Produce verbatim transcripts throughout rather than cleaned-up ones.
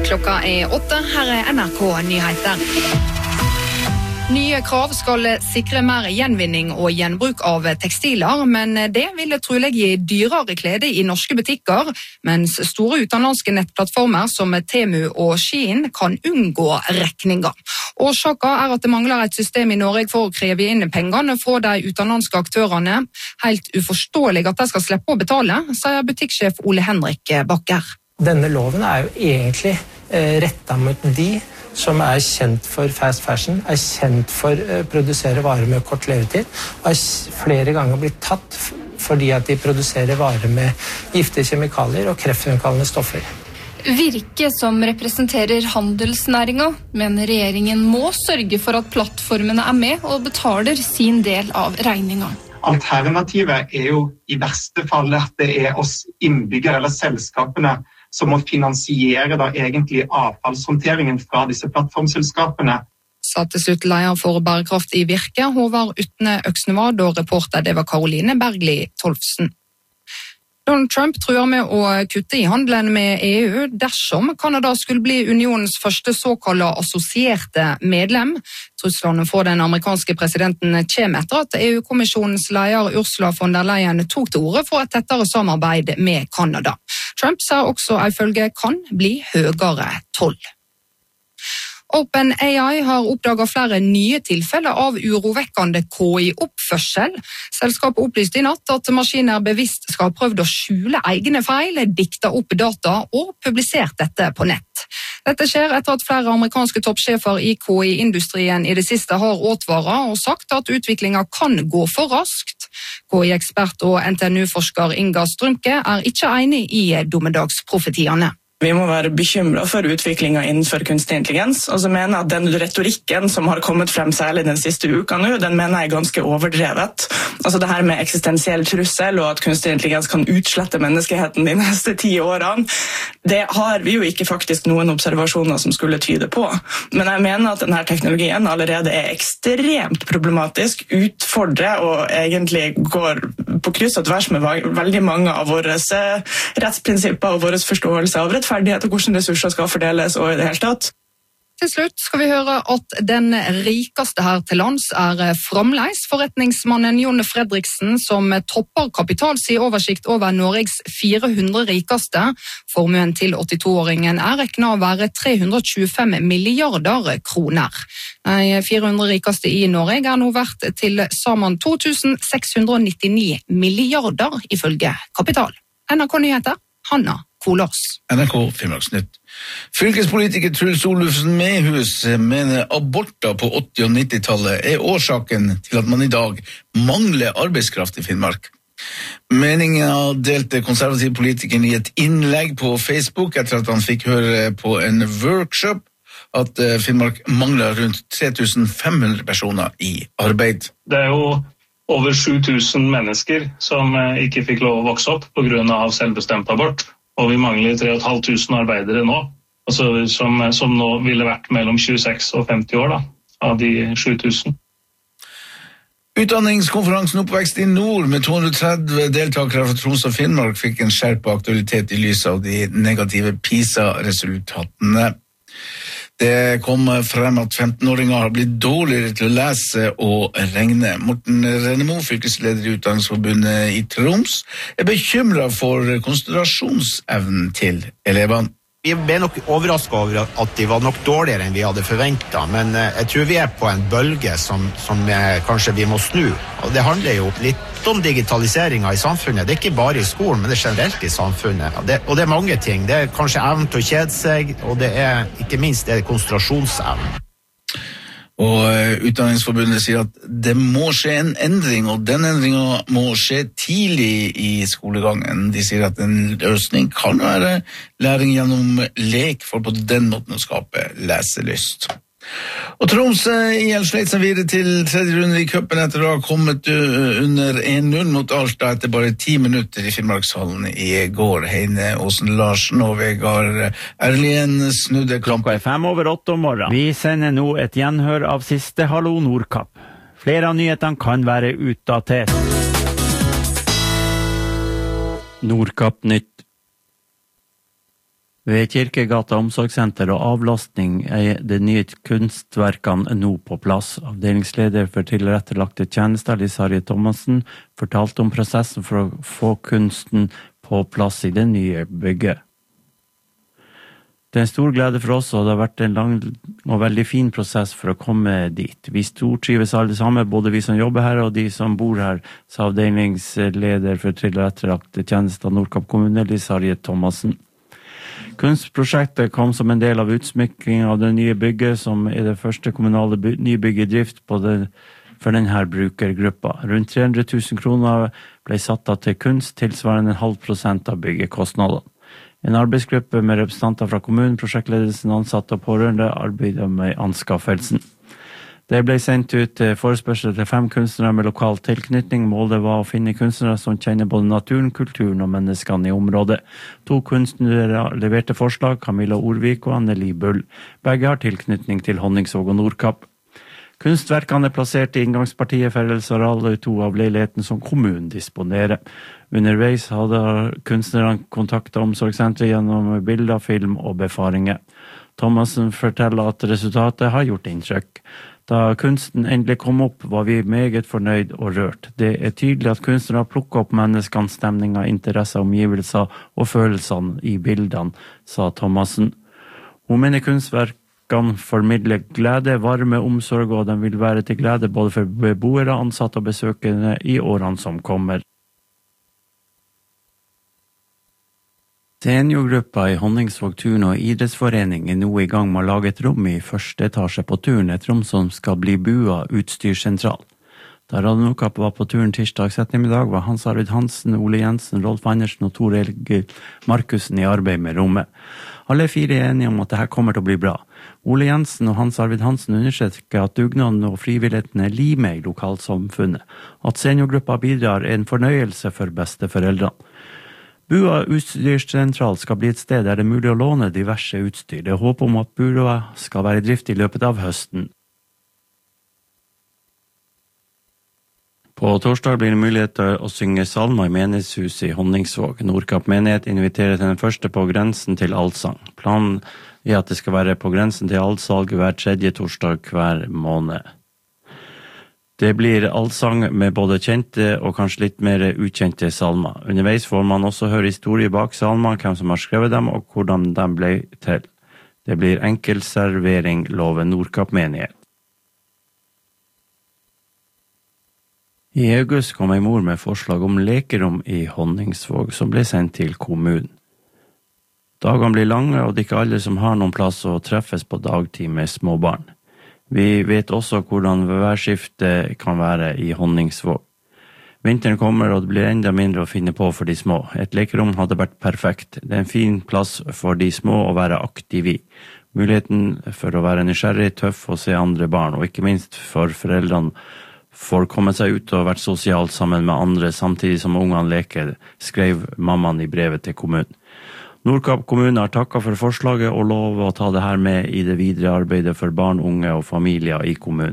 Klokka er åtte, her er N R K Nyheter. Nye krav skal sikre mer gjenvinning og gjenbruk av tekstiler, men det ville trolig gi dyrere klede i norske butikker, mens store utenlandske nettplattformer som Temu og Shein kan unngå regninger. Årsaken er at det mangler et system i Norge for å kreve inn pengene fra de utenlandske aktørene. Helt uforståelig at de skal slippe å betale, sier butikksjef Ole Henrik Bakker. Denne loven er jo egentlig eh, rettet mot de som er kjent for fast fashion, er kjent for å produsere varer med kort levetid, og er flere ganger blitt tatt fordi at de produserer varer med giftige kjemikalier og kreftfremkallende stoffer. Virke, som representerer handelsnæringen, mener regjeringen må sørge for at plattformene er med og betaler sin del av regningen. Alternativet er jo i verste fall at det er oss innbyggere eller selskapene som må finansiere da egentlig avfallshåndteringen fra disse plattformselskapene. Sa til slutt leder for bærekraft i Virke, Håvard Utne Øksnevad, og reporter det var Karoline Bergli Tolfsen. Donald Trump truer med å kutte i handelen med E U dersom Kanada skulle bli unionens første såkalte assosierte medlem. Truslene fra den amerikanske presidenten kommer etter at E U-kommisjonens leder Ursula von der Leyen tok til orde for et tettere samarbeid med Kanada. Trump sa også ifølge kan bli høyere toll. OpenAI har oppdaget flere nye tilfeller av urovekkende K I-oppførsel. Selskapet opplyste i natt at maskiner bevisst skal ha prøvd å skjule egne feil, dikta opp data og publisert dette på nett. Dette skjer etter at flere amerikanske toppsjefer i K I-industrien i det siste har advaret og sagt at utviklingen kan gå for raskt. K I-ekspert og N T N U-forsker Inga Strømke er ikke enig i dommedagsprofetiene. Vi må være bekymret for utviklingen innenfor kunstig intelligens, og så mener jeg at den retorikken som har kommet frem særlig den siste uka nå, den mener jeg er ganske overdrevet. Altså det her med eksistensiell trussel og at kunstig intelligens kan utslette menneskeheten de neste ti årene, det har vi jo ikke faktisk noen observasjoner som skulle tyde på. Men jeg mener at denne teknologien allerede er ekstremt problematisk, utfordrer og egentlig går på kryss og tvers med veldig mange av våre rettsprinsipper og våre forståelser av rettferdighet og hvordan ressurser skal fordeles og i det hele tatt. Til slutt skal vi høre at den rikeste her til lands er fremdeles forretningsmannen Jon Fredriksen som topper Kapitals i oversikt over Norges fire hundre rikeste. Formuen til åttito-åringen er regnet å være tre hundre tjuefem milliarder kroner. De fire hundre rikeste i Norge er nå verdt til sammen to tusen seks hundre nittini milliarder ifølge Kapital. N R K Nyheter, Hanna Kolås. N R K Finnmarksnytt. Fylkespolitiker Truls Olufsen Mehus mener aborter på åtti- og nittitallet er årsaken til at man i dag mangler arbeidskraft i Finnmark. Meningen delte konservativ politikeren i et innlegg på Facebook etter at han fikk høre på en workshop at Finnmark mangler rundt tre tusen fem hundre personer i arbeid. Det er jo over sju tusen mennesker som ikke fikk lov å vokse opp på grunn av selvbestemt abort. Og vi mangler tre tusen fem hundre arbeidere nå, altså som, som nå ville vært mellom tjueseks og femti år da, av de sju tusen. Utdanningskonferansen Oppvekst i Nord med to hundre og tretti deltakere fra Troms og Finnmark fikk en skjerpet aktualitet i lys av de negative PISA-resultatene. Det kom frem at femtenåringer har blitt dårligere til å lese og regne. Morten Rennemo, fylkesleder i Utdanningsforbundet i Troms, er bekymret for konsentrasjonsevnen til elevene. Vi ble nok overrasket over at de var nok dårligere enn vi hadde forventet, men jeg tror vi er på en bølge som, som kanskje vi må snu. Og det handler jo litt om digitaliseringen i samfunnet. Det er ikke bare i skolen, men det er generelt i samfunnet. Og det, og det er mange ting. Det er kanskje evnen til å kjede seg, og det er ikke minst det er konsentrasjonsevnen. Og Utdanningsforbundet sier at det må skje en endring, og den endringen må skje tidlig i skolegangen. De sier at en løsning kan være læring gjennom lek, for på den måten å skape leselyst. Og Troms I L sleit seg videre til tredje runde i cupen etter å ha kommet under en null mot Alta etter bare ti minutter i Finnmarkshallen i går. Heine Åsen Larsen og Vegard Erlien snudde klokka er fem over åtte om morgenen. Vi sender nå et gjenhør av siste Hallo Nordkapp. Flere av nyhetene kan være utdatert. Nordkapp nytt. Ved Kirkegata omsorgssenter og avlastning er det nye kunstverkene nå på plass. Avdelingsleder for tilrettelagte tjenester, Lise Harriet Thomassen, fortalte om prosessen for å få kunsten på plass i det nye bygget. Det er en stor glede for oss, og det har vært en lang og veldig fin prosess for å komme dit. Vi stortrives alle sammen, både vi som jobber her og de som bor her, sa avdelingsleder for tilrettelagte tjenester Nordkapp kommune, Lise Harriet Thomassen. Kunstprosjektet kom som en del av utsmykking av det nye bygget, som er det første kommunale by- nybygget i drift på det, for denne brukergruppa. Rundt tre hundre tusen kroner ble satt av til kunst, tilsvarende en halv prosent av byggekostnadene. En arbeidsgruppe med representanter fra kommunen, prosjektledelsen, ansatte og pårørende arbeidet med anskaffelsen. Det ble sendt ut forespørsel til fem kunstnere med lokal tilknytning. Målet var å finne kunstnere som kjenner både naturen, kulturen og menneskene i området. To kunstnere leverte forslag, Camilla Orvik og Anneli Bull. Begge har tilknytning til Honningsvåg og Nordkapp. Kunstverkene er plassert i inngangspartiet fellesareal i to av leiligheten som kommunen disponerer. Underveis hadde kunstnerne kontaktet omsorgssenteret gjennom bilder, film og befaringer. Thomassen forteller at resultatet har gjort inntrykk. Da kunsten endelig kom opp, var vi meget fornøyd og rørt. Det er tydelig at kunstnere har plukket opp menneskens stemninger, interesser, omgivelser og følelsene i bildene, sa Thomassen. Hun mener kunstverkene formidler glede, varme, omsorg, og de vil være til glede både for beboere, ansatte og besøkende i årene som kommer. Seniorgruppa i Honningsvåg turn- og idrettsforening er nå i gang med å lage et rom i første etasje på turen, et rom som skal bli bua utstyrssentral. Da Radio Nordkapp var på turen tirsdags ettermiddag, var Hans Arvid Hansen, Ole Jensen, Rolf Andersen og Tor Egil Markusen i arbeid med rommet. Alle fire er enige om at dette kommer til å bli bra. Ole Jensen og Hans Arvid Hansen understreker at dugnaden og frivilligheten er limet i lokalsamfunnet. At seniorgruppa bidrar er en fornøyelse for besteforeldrene. Bua utstyrssentral skal bli et sted der det er mulig å låne diverse utstyr. Det er håp om at bua skal være i drift i løpet av høsten. På torsdag blir det mulighet til å synge salmer i menighetshuset i Honningsvåg. Nordkapp menighet inviterer til den første på grensen til allsang. Planen er at det skal være på grensen til allsalg hver tredje torsdag hver måned. Det blir allsang med både kjente og kanskje litt mer ukjente salmer. Underveis får man også høre historie bak salmer, hvem som har skrevet dem og hvordan de ble til. Det blir enkel servering, lover Nordkapp menighet. I august kom en mor med forslag om lekerom i Honningsvåg som ble sendt til kommunen. Dagene blir lange, og det er ikke alle som har noen plass å treffes på dagtid med små barn. Vi vet også hvordan værskiftet kan være i Honningsvåg. Vinteren kommer, og det blir enda mindre å finne på for de små. Et lekerom hadde vært perfekt. Det er en fin plass for de små å være aktiv i. Muligheten for å være nysgjerrig, tøff og se andre barn, og ikke minst for foreldrene får komme seg ut og vært sosialt sammen med andre samtidig som ungene leker, skrev mammaen i brevet til kommunen. Nordkapp kommune har takket for forslaget og lover å ta det her med i det videre arbeidet for barn, unge og familier i kommunen.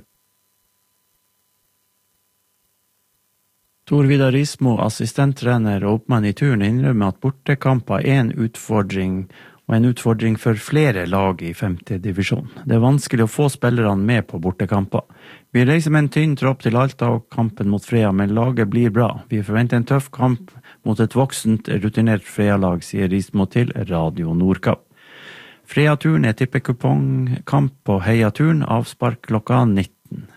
Tor Vidar Rismo, assistenttrener og oppmann i turn, innrømmer at bortekamper er en utfordring, og en utfordring for flere lag i femte divisjon. Det er vanskelig å få spillerne med på bortekamper. Vi reiser med en tynn tropp til Alta og kampen mot Freia, men laget blir bra. Vi forventer en tøff kamp mot et voksent, rutinert Freia-lag, sier Rismo til Radio Nordkapp. Freia-turen er tippekupongkamp på Heia-turen, avspark klokka nitten.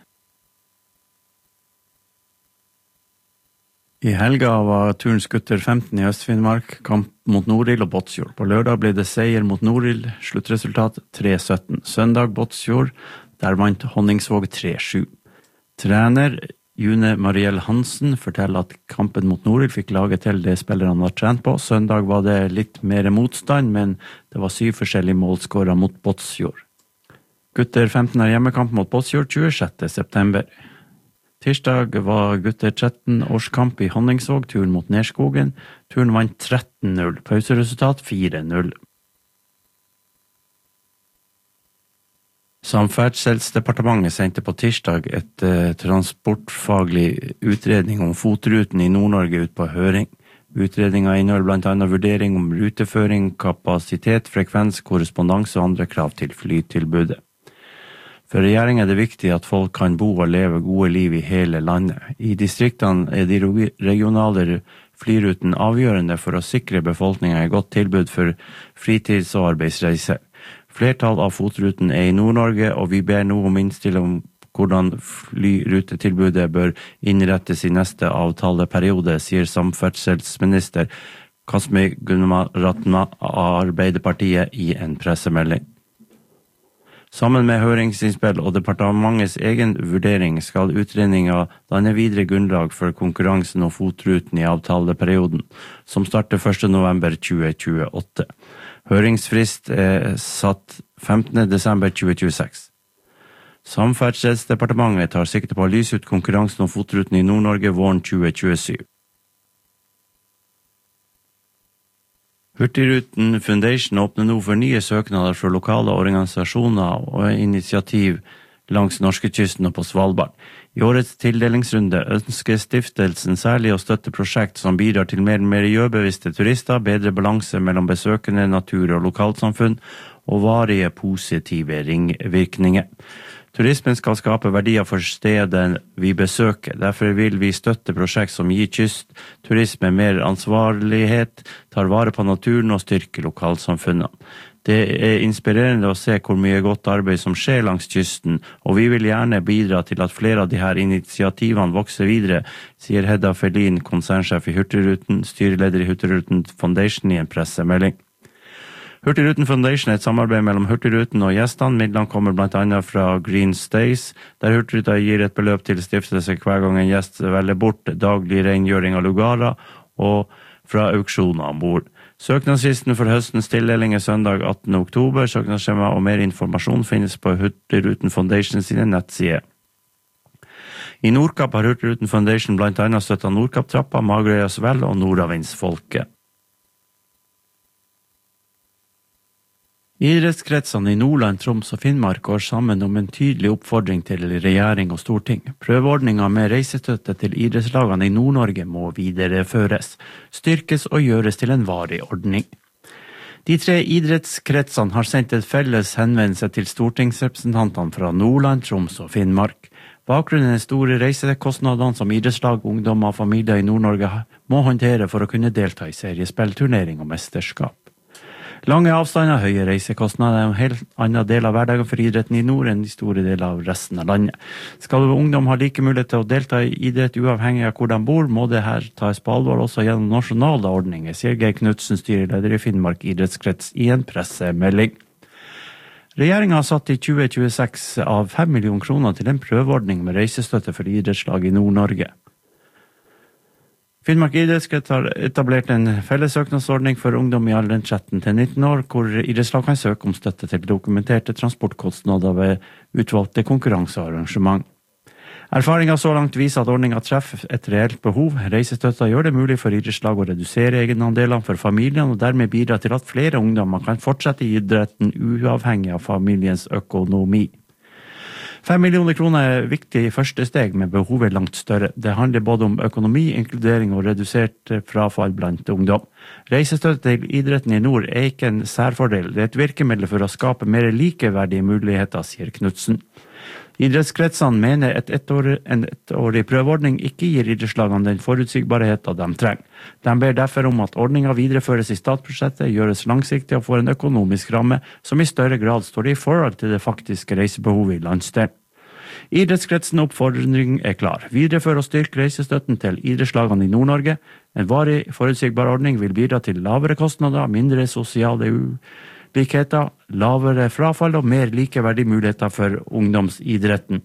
I helga var turen Skutter femten i Øst-Finnmark, kamp mot Norild og Båtsfjord. På lørdag ble det seier mot Norild, sluttresultat tre sytten. Søndag Båtsfjord, der vant Honningsvåg tre sju. Trener June Mariell Hansen forteller at kampen mot Norild fikk laget til det spillerne var trent på. Søndag var det litt mer motstand, men det var syv forskjellige målskårer mot Båtsfjord. Gutter femten har hjemmekamp mot Båtsfjord tjuesjette september. Tirsdag var gutter tretten årskamp i Honningsvåg, turen mot Nerskogen. Turen vant tretten null, pauseresultat fire null. Samferdselsdepartementet sendte på tirsdag et eh, transportfaglig utredning om fotruten i Nord-Norge ut på høring. Utredningen inneholder blant annet vurdering om ruteføring, kapasitet, frekvens, korrespondanse og andre krav til flytilbudet. For regjeringen er det viktig at folk kan bo og leve gode liv i hele landet. I distriktene er de regionale flyruten avgjørende for å sikre befolkningen et godt tilbud for fritids- og arbeidsreiser. Flertall av FOT-ruten er i Nord-Norge, og vi ber nå om innstill om hvordan flyrutetilbudet bør innrettes i neste avtaleperiode, sier samferdselsminister Kasmi Gunaratna av Arbeiderpartiet i en pressemelding. Sammen med høringsinnspill og departementets egen vurdering skal utredningen danne videre grunnlag for konkurransen og FOT-ruten i avtaleperioden, som starter første november tjue tjueåtte. Høringsfrist er satt femtende desember tjue tjueseks. Samferdselsdepartementet tar sikte på å lyse ut konkurransen om FOT-ruten i Nord-Norge våren tjue tjuesyv. Hurtigruten Foundation åpner nå for nye søknader fra lokale organisasjoner og initiativ langs norskekysten og på Svalbard. I årets tildelingsrunde ønsker stiftelsen særlig å støtte prosjekt som bidrar til mer miljøbevisste turister, bedre balanse mellom besøkende, natur og lokalsamfunn og varige positive ringvirkninger. Turismen skal skape verdier for stedet vi besøker. Derfor vil vi støtte prosjekt som gir kystturisme mer ansvarlighet, tar vare på naturen og styrker lokalsamfunnene. Det er inspirerende å se hvor mye godt arbeid som skjer langs kysten, og vi vil gjerne bidra til at flere av de her initiativene vokser videre, sier Hedda Ferlin, konsernsjef i Hurtigruten, styreleder i Hurtigruten Foundation i en pressemelding. Hurtigruten Foundation er et samarbeid mellom Hurtigruten og gjestene. Midlene kommer blant annet fra Green Stays, der Hurtigruten gir et beløp til stiftelse hver gang en gjest velger bort daglig rengjøring av lugarer, og fra auksjoner ombord. Søknadsfristen for høstens tildeling er søndag attende oktober. Søknadsskjema og mer informasjon finnes på Hurtigruten Foundation sine nettsider. I Nordkapp har Hurtigruten Foundation blant annet støttet Nordkapp-trappa, Magerøyas vel og Nordavindsfolket. Idrettskretsene i Nordland, Troms og Finnmark går sammen om en tydelig oppfordring til regjering og storting. Prøveordningen med reisestøtte til idrettslagene i Nord-Norge må videreføres, styrkes og gjøres til en varig ordning. De tre idrettskretsene har sendt et felles henvendelse til stortingsrepresentantene fra Nordland, Troms og Finnmark. Bakgrunnen er store reisekostnadene som idrettslag, ungdommer og familier i Nord-Norge må håndtere for å kunne delta i seriespill, turnering og mesterskap. Lange avstander, høye reisekostnader er en helt annen del av hverdagen for idretten i nord enn de store deler av resten av landet. Skal ungdom ha like mulighet til å delta i idrett uavhengig av hvor de bor, må det her tas på alvor også gjennom nasjonale ordninger, sier Geir Knudsen, styreleder i Finnmark idrettskrets i en pressemelding. Regjeringen har satt i tjue tjueseks av fem millioner kroner til en prøveordning med reisestøtte for idrettslag i Nord-Norge. Finnmark idrettskrets har etablert en fellessøknadsordning for ungdom i alderen tretten til nitten år, hvor idrettslag kan søke om støtte til dokumenterte transportkostnader ved utvalgte konkurransearrangement. Erfaringen så langt viser at ordningen treffer et reelt behov. Reisestøtta gjør det mulig for idrettslag å redusere egenandelene for familien, og dermed bidra til at flere ungdommer kan fortsette i idretten uavhengig av familiens økonomi. Fem millioner kroner er viktig i første steg, men behovet er langt større. Det handler både om økonomi, inkludering og redusert frafall blant ungdom. Reisestøtte til idretten i nord er ikke en særfordel, det er et virkemiddel for å skape mer likeverdige muligheter, sier Knudsen. Idrettskretsene mener et ettår, en ettårig prøveordning ikke gir idrettslagene den forutsigbarheten de trenger. De ber derfor om at ordningen videreføres i statsbudsjettet, gjøres langsiktig og får en økonomisk ramme som i større grad står i forhold til det faktiske reisebehovet i landsdelen. Idrettskretsen oppfordring er klar. Viderefør og styrk reisestøtten til idrettslagene i Nord-Norge. En varig forutsigbar ordning vil bidra til lavere kostnader, mindre sosiale ulikheter, lavere frafall og mer likeverdige muligheter for ungdomsidretten.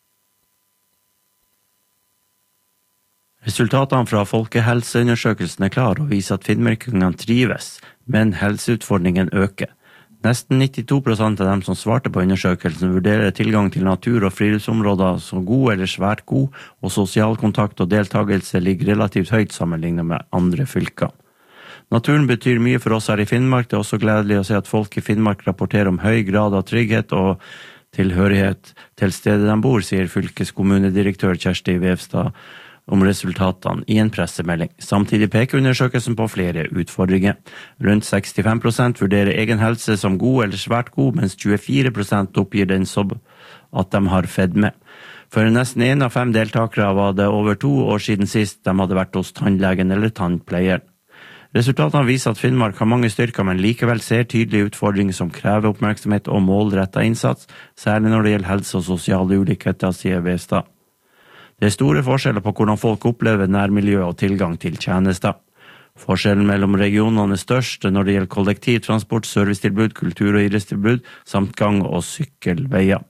Resultatene fra folkehelseundersøkelsen er klare og viser at finnmarkingene trives, men helseutfordringen øker. Nesten nittito prosent av dem som svarte på undersøkelsen vurderer tilgang til natur- og friluftsområder som god eller svært god, og sosial kontakt og deltagelse ligger relativt høyt sammenlignet med andre fylker. Naturen betyr mye for oss her i Finnmark. Det er også gledelig å se at folk i Finnmark rapporterer om høy grad av trygghet og tilhørighet til stedet de bor, sier fylkeskommunedirektør Kjersti Vevstad om resultatene i en pressemelding. Samtidig peker undersøkelsen på flere utfordringer. Rundt sekstifem prosent vurderer egen helse som god eller svært god, mens tjuefire prosent oppgir den som at de har fedme. For nesten en av fem deltakere var det over to år siden sist de hadde vært hos tannlegen eller tannpleieren. Resultatene viser at Finnmark har mange styrker, men likevel ser tydelige utfordringer som krever oppmerksomhet og målrettet innsats, særlig når det gjelder helse og sosiale ulikheter, sier Westad. Det er store forskjeller på hvordan folk opplever nærmiljø og tilgang til tjenester. Forskjellen mellom regionene er størst når det gjelder kollektivtransport, servicetilbud, kultur- og idrettstilbud, samt gang- og sykkelveier.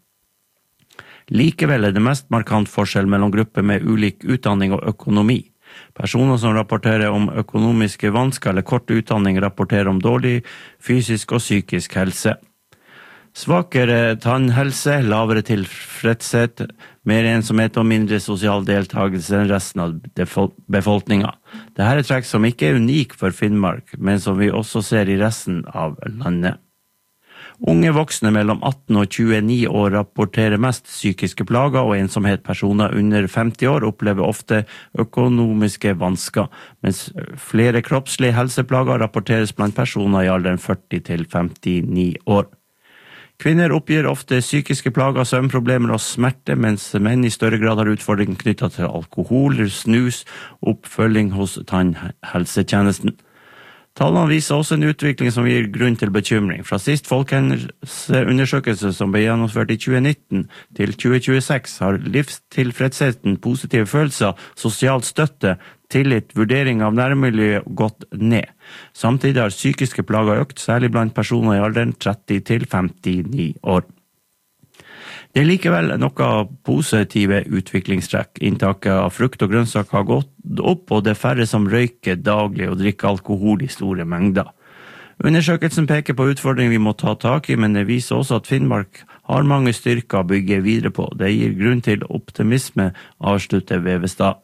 Likevel er det mest markant forskjell mellom grupper med ulik utdanning og økonomi. Personer som rapporterer om økonomiske vansker eller kort utdanning rapporterer om dårlig fysisk og psykisk helse. Svakere tannhelse, lavere tilfredshet, mer ensomhet og mindre sosial deltakelse enn resten av befolkningen. Dette er trekk som ikke er unik for Finnmark, men som vi også ser i resten av landet. Unge voksne mellom atten og tjueni år rapporterer mest psykiske plager og ensomhet. Personer under femti år opplever ofte økonomiske vansker, mens flere kroppslige helseplager rapporteres blant personer i alderen førti til femtini år. Kvinner oppgir ofte psykiske plager, søvnproblemer og smerte, mens menn i større grad har utfordringer knyttet til alkohol, snus, oppfølging hos tannhelsetjenesten. Tallene viser også en utvikling som gir grunn til bekymring. Fra sist folkehelseundersøkelse som ble gjennomført i tjue nitten til tjue tjueseks har livstilfredsheten, positive følelser, sosial støtte, tillit, vurdering av nærmiljø gått ned. Samtidig har psykiske plager økt, særlig blant personer i alderen tretti til femtini år. Det er likevel noe positive utviklingstrekk. Inntaket av frukt og grønnsaker har gått opp, og det er færre som røyker daglig og drikker alkohol i store mengder. Undersøkelsen peker på utfordringer vi må ta tak i, men det viser også at Finnmark har mange styrker å bygge videre på. Det gir grunn til optimisme, avslutter Westad.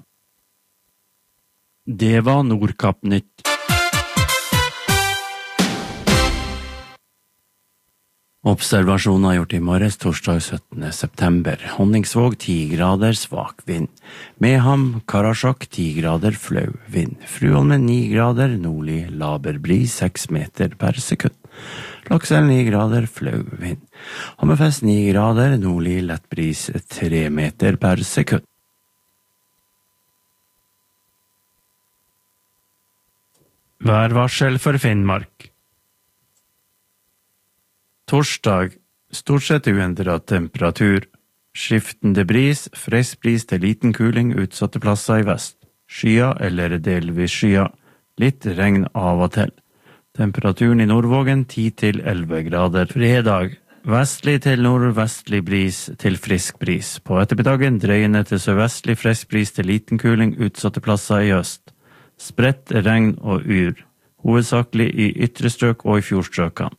Det var Nordkapp Nytt. Observasjoner gjort i morges torsdag syttende september. Honningsvåg ti grader svak vind. Meham, Karasjok ti grader flau vind. Fruholmen ni grader nordlig laber bris seks meter per sekund. Lakselv ni grader flau vind. Hammerfest ni grader nordlig lett bris tre meter per sekund. Værvarsel for Finnmark. Torsdag, stort sett uendret temperatur. Skiftende bris, frisk bris til liten kuling utsatte plasser i vest. Skya eller delvis skya. Litt regn av og til. Temperaturen i Nordvågen ti til elleve grader. Fredag, vestlig til nordvestlig bris til frisk bris. På ettermiddagen drøyende til sørvestlig frisk bris til liten kuling utsatte plasser i øst. Spredt regn og yr. Hovedsakelig i ytre strøk og i fjordstrøkene.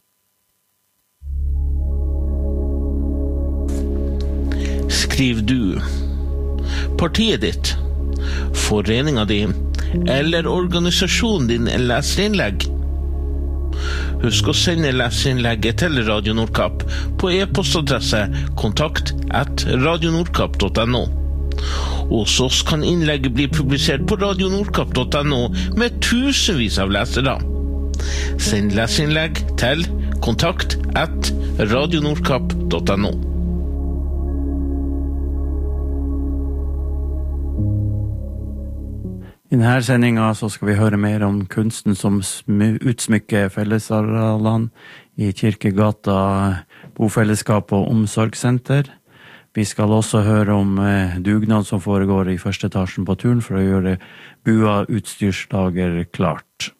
Skriv du, partiet ditt, foreninga di eller organisasjonen din en leserinnlegg. Husk å sende leserinnlegget til Radio Nordkapp på e-postadresse kontakt at radionordkapp punktum no. Hos oss kan innlegget bli publisert på radionordkapp punktum no med tusenvis av lesere. Send leserinnlegg til kontakt at radionordkapp punktum no. I denne sendingen så skal vi høre mer om kunsten som utsmykker fellesarealene i Kirkegata, bofellesskap og omsorgssenter. Vi skal også høre om dugnad som foregår i første etasjen på turen for å gjøre bua utstyrslager klart.